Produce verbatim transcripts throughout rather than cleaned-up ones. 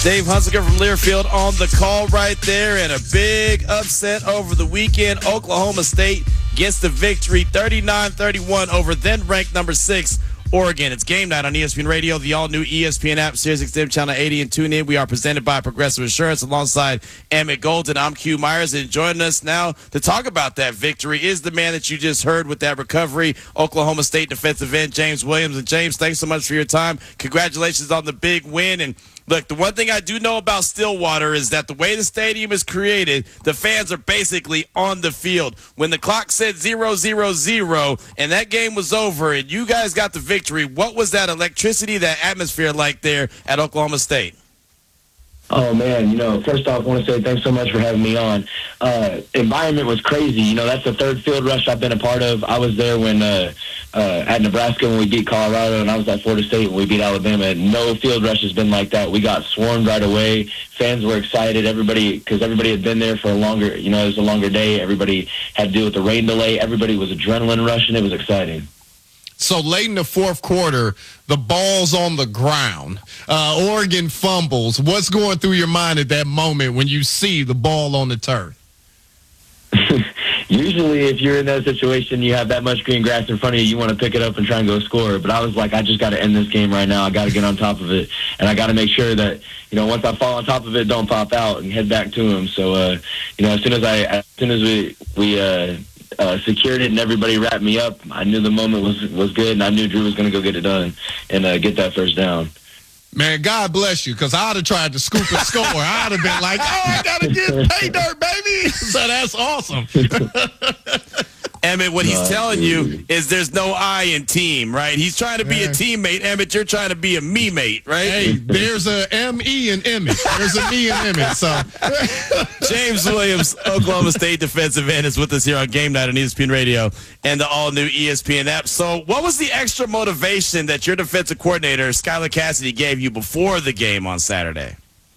Dave Hunsaker from Learfield on the call right there, and a big upset over the weekend. Oklahoma State gets the victory thirty-nine thirty-one over then-ranked number six, Oregon. It's game night on E S P N Radio, the all-new E S P N app, Sirius X M Channel eighty, and tune in. We are presented by Progressive Insurance alongside Emmett Golden. I'm Q Myers, and joining us now to talk about that victory is the man that you just heard with that recovery, Oklahoma State defensive end, James Williams. And James, thanks so much for your time. Congratulations on the big win. And look, the one thing I do know about Stillwater is that the way the stadium is created, the fans are basically on the field. When the clock said zero, zero, zero, and that game was over, and you guys got the victory, what was that electricity, that atmosphere like there at Oklahoma State? Oh, man, you know, first off, I want to say thanks so much for having me on. Uh, environment was crazy. You know, that's the third field rush I've been a part of. I was there when uh, uh, at Nebraska when we beat Colorado, and I was at Florida State when we beat Alabama. No field rush has been like that. We got swarmed right away. Fans were excited. Everybody, because everybody had been there for a longer, you know, it was a longer day. Everybody had to deal with the rain delay. Everybody was adrenaline rushing. It was exciting. So late in the fourth quarter, the ball's on the ground. Uh, Oregon fumbles. What's going through your mind at that moment when you see the ball on the turf? Usually, if you're in that situation, you have that much green grass in front of you, you want to pick it up and try and go score. But I was like, I just got to end this game right now. I got to get on top of it. And I got to make sure that, you know, once I fall on top of it, don't pop out and head back to him. So, uh, you know, as soon as I, as soon as we, we, uh, Uh, secured it and everybody wrapped me up, I knew the moment was was good, and I knew Drew was going to go get it done and uh, get that first down. Man, God bless you, because I'd have tried to scoop and score. I'd have been like, oh, I got to get pay dirt, baby. So that's awesome. Emmett, what he's No, telling dude. you is there's no I in team, right? He's trying to be a Yeah. teammate. Emmett, you're trying to be a me-mate, right? Hey, there's a M E in Emmett. There's a me in Emmett. So James Williams, Oklahoma State defensive end, is with us here on Game Night on E S P N Radio and the all-new E S P N app. So what was the extra motivation that your defensive coordinator, Skylar Cassidy, gave you before the game on Saturday?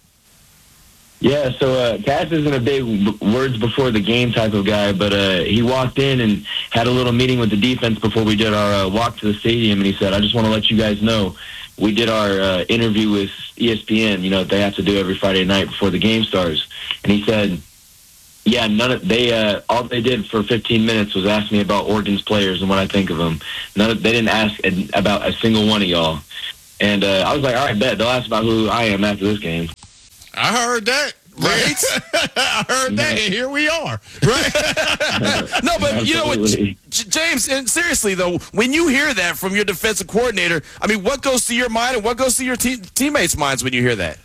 Yeah, so uh, Cass isn't a big b- words before the game type of guy, but uh, he walked in and had a little meeting with the defense before we did our uh, walk to the stadium, and he said, I just want to let you guys know, we did our uh, interview with E S P N, you know, they have to do every Friday night before the game starts, and he said, yeah, none of they uh, all they did for fifteen minutes was ask me about Oregon's players and what I think of them. None of, they didn't ask a, about a single one of y'all, and uh, I was like, all right, bet they'll ask about who I am after this game. I heard that. Right? I heard that, and here we are. Right? No, but you know what, Absolutely. J- James, and seriously, though, when you hear that from your defensive coordinator, I mean, what goes through your mind and what goes through your te- teammates' minds when you hear that?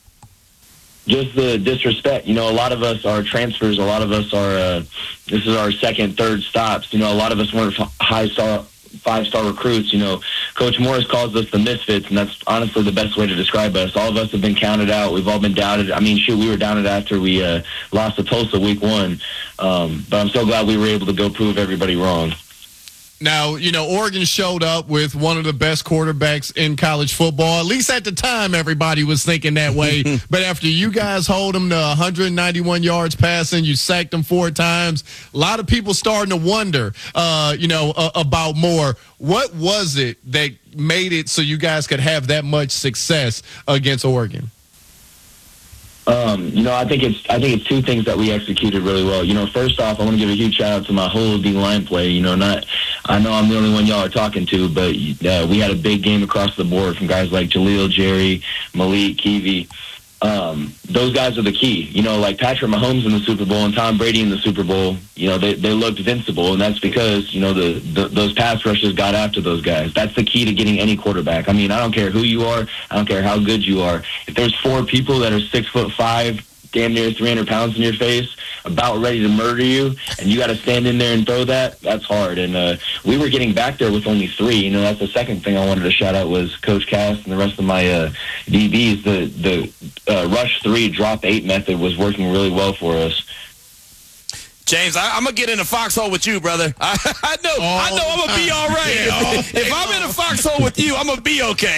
Just the disrespect. You know, a lot of us are transfers. A lot of us are, uh, this is our second, third stops. You know, a lot of us weren't f- high star, five-star recruits. You know, Coach Morris calls us the misfits, and that's honestly the best way to describe us. All of us have been counted out. We've all been doubted. I mean, shoot, we were doubted after we uh, lost to Tulsa week one. Um, but I'm so glad we were able to go prove everybody wrong. Now, you know, Oregon showed up with one of the best quarterbacks in college football. At least at the time, everybody was thinking that way. But after you guys hold them to one hundred ninety-one yards passing, you sacked them four times, a lot of people starting to wonder, uh, you know, uh, about more. What was it that made it so you guys could have that much success against Oregon? Um, you know, I think it's I think it's two things that we executed really well. You know, first off, I want to give a huge shout out to my whole D line play. You know, not I know I'm the only one y'all are talking to, but uh, we had a big game across the board from guys like Jaleel, Jerry, Malik, Kiwi. Um, those guys are the key. You know, like Patrick Mahomes in the Super Bowl and Tom Brady in the Super Bowl, you know, they, they looked invincible, and that's because, you know, the, the those pass rushes got after those guys. That's the key to getting any quarterback. I mean, I don't care who you are. I don't care how good you are. If there's four people that are six foot five, damn near three hundred pounds in your face, about ready to murder you, and you got to stand in there and throw that, that's hard. And uh, we were getting back there with only three. You know, that's the second thing I wanted to shout out was Coach Cass and the rest of my uh, D Bs. The, the uh, rush three, drop eight method was working really well for us. James, I, I'm gonna get in a foxhole with you, brother. I, I know, I know, I'm gonna be all right. Yeah, if, if I'm in a foxhole with you, I'm gonna be okay.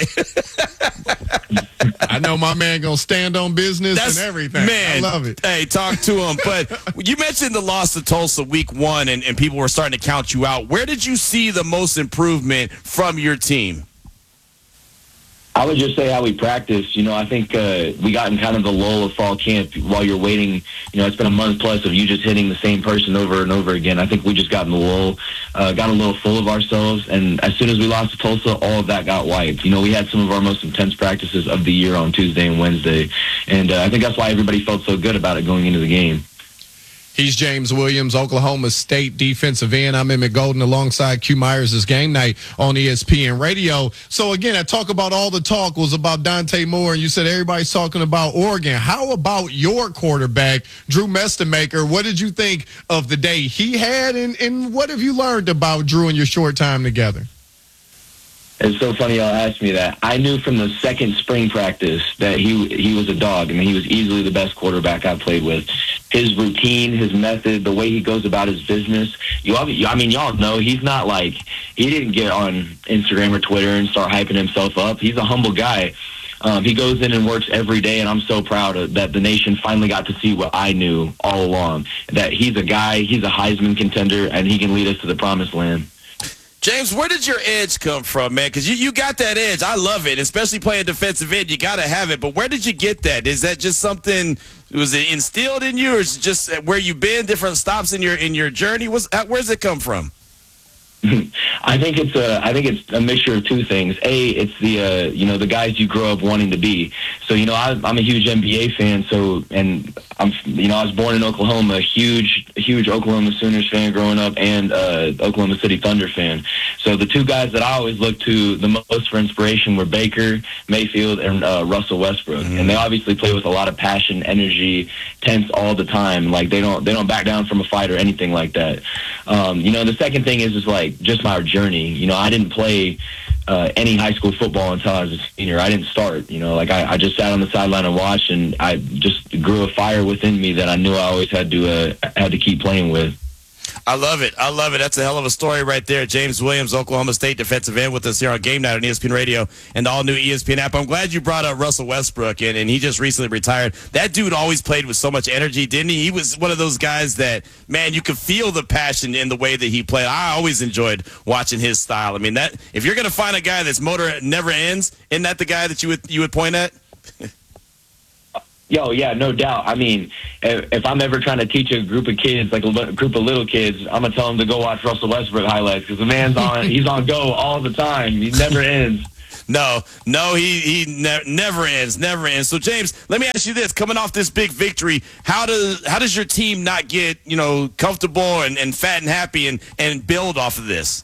I know my man gonna stand on business That's, and everything. Man, I love it. Hey, talk to him. But you mentioned the loss to Tulsa week one, and, and people were starting to count you out. Where did you see the most improvement from your team? I would just say how we practice. You know, I think uh, we got in kind of the lull of fall camp while you're waiting. You know, it's been a month plus of you just hitting the same person over and over again. I think we just got in the lull, uh, got a little full of ourselves, and as soon as we lost to Tulsa, all of that got wiped. You know, we had some of our most intense practices of the year on Tuesday and Wednesday, and uh, I think that's why everybody felt so good about it going into the game. He's James Williams, Oklahoma State defensive end. I'm Emmett Golden alongside Q Myers this game night on E S P N Radio. So, again, I talk about all the talk was about Dante Moore, and you said everybody's talking about Oregon. How about your quarterback, Drew Mestemaker? What did you think of the day he had, and, and what have you learned about Drew in your short time together? It's so funny y'all asked me that. I knew from the second spring practice that he he was a dog. I mean, he was easily the best quarterback I've played with. His routine, his method, the way he goes about his business. You, I mean, y'all know he's not like, he didn't get on Instagram or Twitter and start hyping himself up. He's a humble guy. Um, he goes in and works every day, and I'm so proud of, that the nation finally got to see what I knew all along, that he's a guy, he's a Heisman contender, and he can lead us to the promised land. James, where did your edge come from, man? Because you, you got that edge. I love it, especially playing defensive end. You got to have it. But where did you get that? Is that just something, was it instilled in you, or is it just where you've been, different stops in your in your journey? What's, where's it come from? I think it's a I think it's a mixture of two things. A, it's the uh, you know the guys you grow up wanting to be. So you know I, I'm a huge N B A fan. So and I'm you know I was born in Oklahoma, huge huge Oklahoma Sooners fan growing up, and uh, Oklahoma City Thunder fan. So the two guys that I always looked to the most for inspiration were Baker Mayfield and uh, Russell Westbrook, mm-hmm. and they obviously play with a lot of passion, energy, tense all the time. Like they don't they don't back down from a fight or anything like that. Um, you know the second thing is is like just my journey. You know, I didn't play uh, any high school football until I was a senior. I didn't start. You know, like I, I just sat on the sideline and watched, and I just grew a fire within me that I knew I always had to uh, had to keep playing with. I love it. I love it. That's a hell of a story right there. James Williams, Oklahoma State defensive end, with us here on Game Night on E S P N Radio and the all-new E S P N app. I'm glad you brought up Russell Westbrook, and, and he just recently retired. That dude always played with so much energy, didn't he? He was one of those guys that, man, you could feel the passion in the way that he played. I always enjoyed watching his style. I mean, that if you're going to find a guy that's motor never ends, isn't that the guy that you would you would point at? Yo, yeah, no doubt. I mean, if, if I'm ever trying to teach a group of kids, like a li- group of little kids, I'm gonna tell them to go watch Russell Westbrook highlights because the man's on. He's on go all the time. He never ends. No, no, he he ne- never ends, never ends. So, James, let me ask you this: coming off this big victory, how does how does your team not get you know comfortable and, and fat and happy and, and build off of this?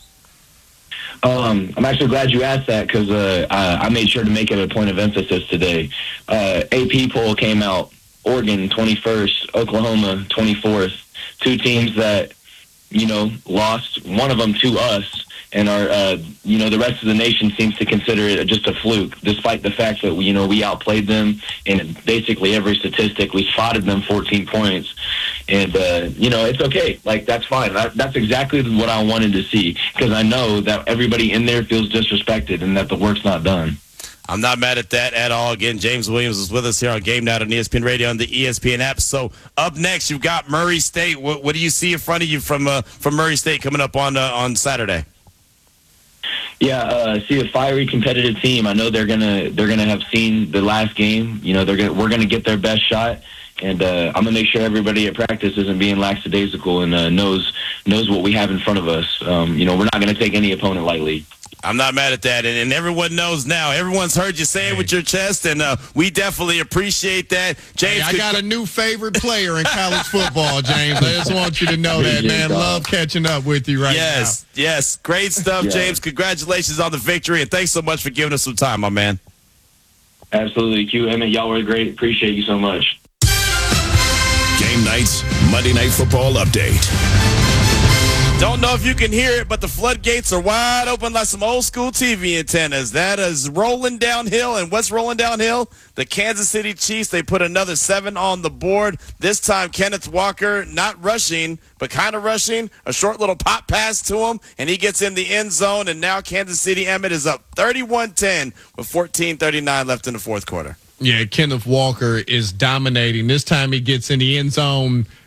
Um, I'm actually glad you asked that because uh, I, I made sure to make it a point of emphasis today. Uh, A P poll came out, Oregon twenty-first, Oklahoma twenty-fourth, two teams that, you know, lost, one of them to us, and our, uh, you know, the rest of the nation seems to consider it just a fluke, despite the fact that, you know, we outplayed them in basically every statistic. We spotted them fourteen points. And, uh, you know, it's okay. Like, that's fine. That, that's exactly what I wanted to see because I know that everybody in there feels disrespected and that the work's not done. I'm not mad at that at all. Again, James Williams is with us here on Game Night on E S P N Radio and the E S P N app. So up next, you've got Murray State. What, what do you see in front of you from uh, from Murray State coming up on uh, on Saturday? Yeah, uh, see a fiery, competitive team. I know they're gonna they're gonna have seen the last game. You know, they're gonna we're gonna get their best shot. And uh, I'm gonna make sure everybody at practice isn't being lackadaisical and uh, knows knows what we have in front of us. Um, you know, we're not gonna take any opponent lightly. I'm not mad at that, and, and everyone knows now. Everyone's heard you say it with your chest, and uh, we definitely appreciate that. James, hey, I got a new favorite player in college football, James. I just want you to know that, man. Love catching up with you right yes, now. Yes, yes, great stuff, yeah. James. Congratulations on the victory, and thanks so much for giving us some time, my man. Absolutely, Q. Emmett, y'all were great. Appreciate you so much. Game Night's Monday Night Football Update. Don't know if you can hear it, but the floodgates are wide open like some old school T V antennas. That is rolling downhill, and what's rolling downhill? The Kansas City Chiefs, they put another seven on the board. This time, Kenneth Walker not rushing, but kind of rushing. A short little pop pass to him, and he gets in the end zone, and now Kansas City, Emmett, is up thirty-one ten with fourteen thirty-nine left in the fourth quarter. Yeah, Kenneth Walker is dominating. This time he gets in the end zone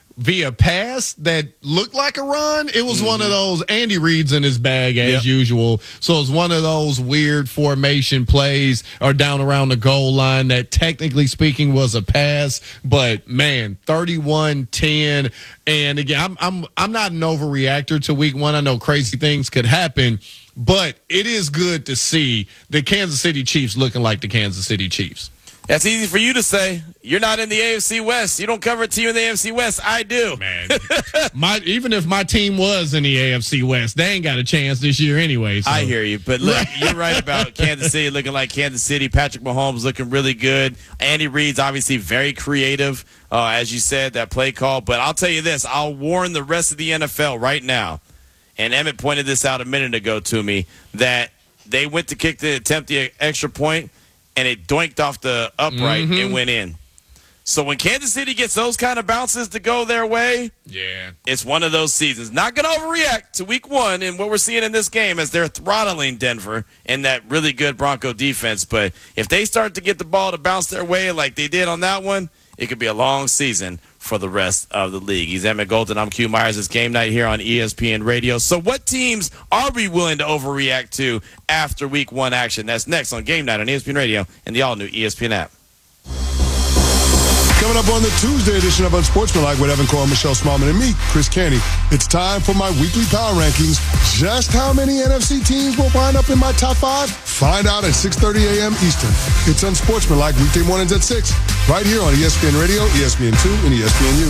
via pass that looked like a run. It was mm-hmm. one of those, Andy Reid's in his bag as yep. usual. So it was one of those weird formation plays or down around the goal line that technically speaking was a pass. But man, thirty-one ten. And again, I'm I'm I'm not an overreactor to week one. I know crazy things could happen, but it is good to see the Kansas City Chiefs looking like the Kansas City Chiefs. That's easy for you to say. You're not in the A F C West. You don't cover a team in the A F C West. I do. Man, my even if my team was in the A F C West, they ain't got a chance this year anyway. So. I hear you. But look, you're right about Kansas City looking like Kansas City. Patrick Mahomes looking really good. Andy Reid's obviously very creative, uh, as you said, that play call. But I'll tell you this. I'll warn the rest of the N F L right now, and Emmett pointed this out a minute ago to me, that they went to kick the attempt the extra point, and it doinked off the upright mm-hmm. and went in. So when Kansas City gets those kind of bounces to go their way, yeah, it's one of those seasons. Not going to overreact to week one and what we're seeing in this game as they're throttling Denver in that really good Bronco defense. But if they start to get the ball to bounce their way like they did on that one, it could be a long season for the rest of the league. He's Emmett Golden. I'm Q Myers. It's Game Night here on E S P N Radio. So what teams are we willing to overreact to after week one action? That's next on Game Night on E S P N Radio and the all-new E S P N app. Coming up on the Tuesday edition of Unsportsmanlike with Evan Cole, Michelle Smallman, and me, Chris Canty. It's time for my weekly power rankings. Just how many N F C teams will wind up in my top five? Find out at six thirty a.m. Eastern. It's Unsportsmanlike weekday mornings at six, right here on E S P N Radio, E S P N two, and E S P N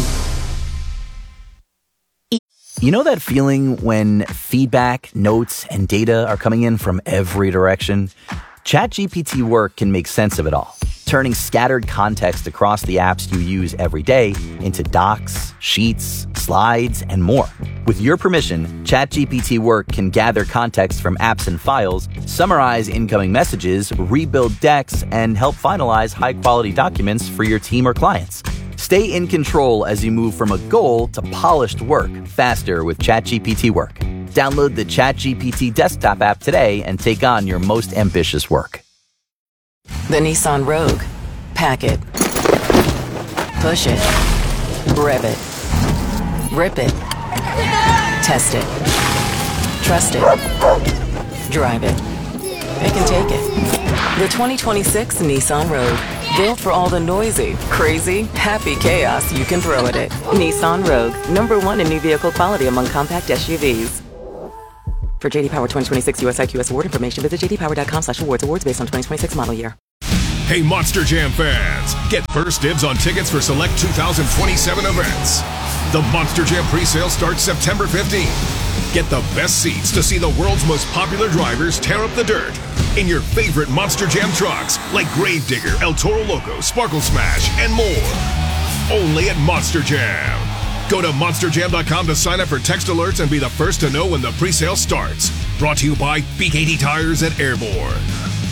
U. You know that feeling when feedback, notes, and data are coming in from every direction? ChatGPT Work can make sense of it all, turning scattered context across the apps you use every day into docs, sheets, slides, and more. With your permission, ChatGPT Work can gather context from apps and files, summarize incoming messages, rebuild decks, and help finalize high-quality documents for your team or clients. Stay in control as you move from a goal to polished work faster with ChatGPT Work. Download the ChatGPT desktop app today and take on your most ambitious work. The Nissan Rogue. Pack it. Push it. Rev it. Rip it. Test it. Trust it. Drive it. It can take it. The twenty twenty-six Nissan Rogue. Built for all the noisy, crazy, happy chaos you can throw at it. Nissan Rogue. Number one in new vehicle quality among compact S U Vs. For J D Power twenty twenty-six U S I Q S award information, visit j d power dot com slash awards. Awards based on twenty twenty-six model year. Hey, Monster Jam fans, get first dibs on tickets for select two thousand twenty-seven events. The Monster Jam presale starts September fifteenth. Get the best seats to see the world's most popular drivers tear up the dirt in your favorite Monster Jam trucks like Gravedigger, El Toro Loco, Sparkle Smash, and more. Only at Monster Jam. Go to monster jam dot com to sign up for text alerts and be the first to know when the presale starts. Brought to you by B K T Tires and Airborne.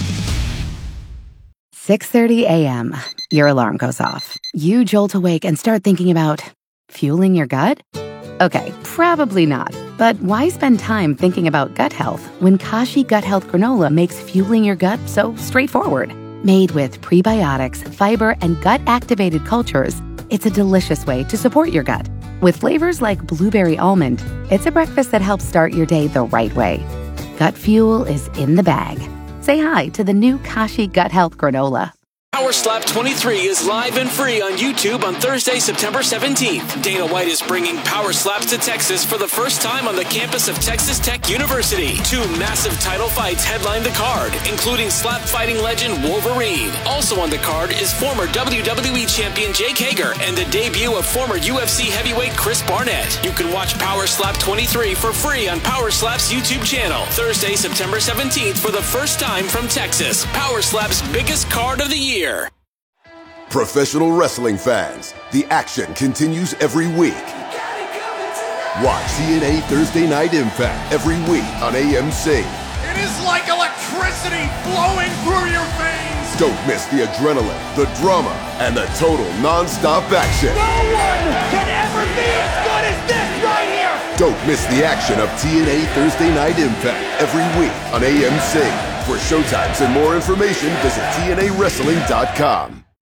six thirty a.m. Your alarm goes off. You jolt awake and start thinking about fueling your gut? Okay, probably not. But why spend time thinking about gut health when Kashi Gut Health Granola makes fueling your gut so straightforward? Made with prebiotics, fiber, and gut-activated cultures, it's a delicious way to support your gut. With flavors like blueberry almond, it's a breakfast that helps start your day the right way. Gut fuel is in the bag. Say hi to the new Kashi Gut Health Granola. Power Slap twenty-three is live and free on YouTube on Thursday, September seventeenth. Dana White is bringing Power Slaps to Texas for the first time on the campus of Texas Tech University. Two massive title fights headline the card, including slap fighting legend Wolverine. Also on the card is former W W E champion Jake Hager and the debut of former U F C heavyweight Chris Barnett. You can watch Power Slap twenty-three for free on Power Slap's YouTube channel. Thursday, September seventeenth for the first time from Texas. Power Slap's biggest card of the year. Professional wrestling fans, the action continues every week. Watch T N A Thursday Night Impact every week on A M C. It is like electricity flowing through your veins. Don't miss the adrenaline, the drama, and the total non-stop action. No one can ever be as good as this right here. Don't miss the action of T N A Thursday Night Impact every week on A M C. For showtimes and more information, visit T N A wrestling dot com.